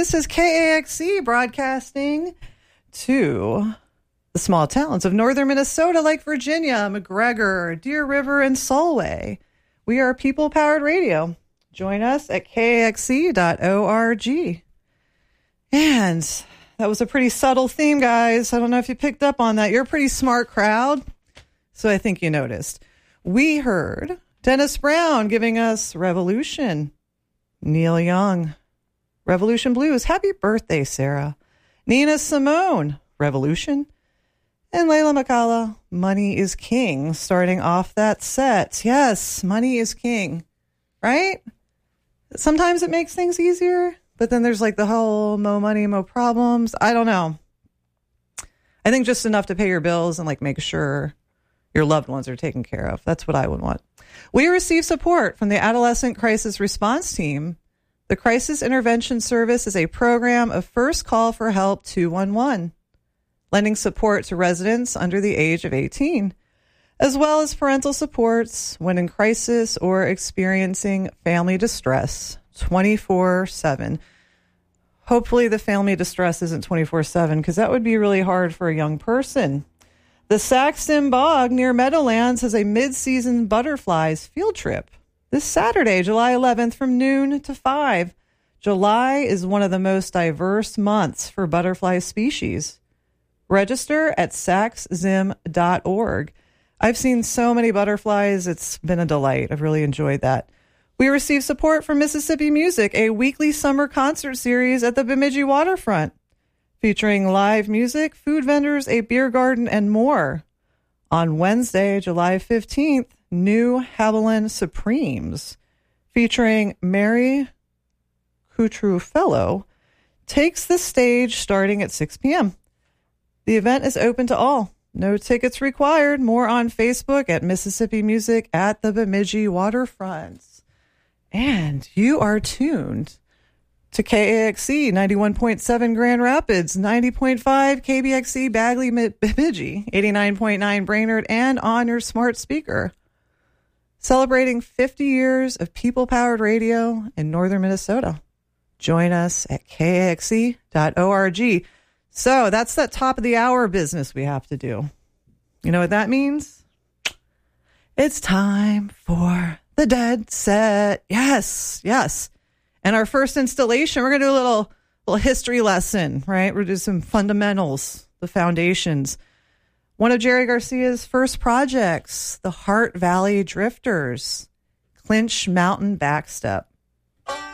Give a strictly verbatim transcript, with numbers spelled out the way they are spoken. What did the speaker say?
This is K A X C broadcasting to the small towns of northern Minnesota like Virginia, McGregor, Deer River, and Solway. We are people-powered radio. Join us at K A X C dot org. And that was a pretty subtle theme, guys. I don't know if you picked up on that. You're a pretty smart crowd, so I think you noticed. We heard Dennis Brown giving us Revolution. Neil Young, Revolution Blues. Happy birthday, Sarah. Nina Simone, Revolution. And Layla McCalla, Money is King, starting off that set. Yes, Money is King, right? Sometimes it makes things easier, but then there's like the whole mo money, mo problems. I don't know. I think just enough to pay your bills and like make sure your loved ones are taken care of. That's what I would want. We receive support from the Adolescent Crisis Response Team. The Crisis Intervention Service is a program of First Call for Help two one one, lending support to residents under the age of eighteen, as well as parental supports when in crisis or experiencing family distress twenty-four seven. Hopefully the family distress isn't twenty-four seven, because that would be really hard for a young person. The Saxton Bog near Meadowlands has a mid-season butterflies field trip this Saturday, July eleventh, from noon to five. July is one of the most diverse months for butterfly species. Register at sax zim dot org. I've seen so many butterflies. It's been a delight. I've really enjoyed that. We receive support from Mississippi Music, a weekly summer concert series at the Bemidji Waterfront, featuring live music, food vendors, a beer garden, and more. On Wednesday, July fifteenth, New Haviland Supremes, featuring Mary Cutruffello, takes the stage starting at six p.m. The event is open to all. No tickets required. More on Facebook at Mississippi Music at the Bemidji Waterfront. And you are tuned to K A X C ninety-one point seven Grand Rapids, ninety point five K B X C Bagley Bemidji, eighty-nine point nine Brainerd, and on your smart speaker. Celebrating fifty years of people-powered radio in northern Minnesota. Join us at K A X C dot org. So that's that top of the hour business we have to do. You know what that means? It's time for the Dead Set. Yes, yes. And our first installation, we're going to do a little, little history lesson, right? We're going to do some fundamentals, the foundations. One of Jerry Garcia's first projects, the Heart Valley Drifters, Clinch Mountain Backstep.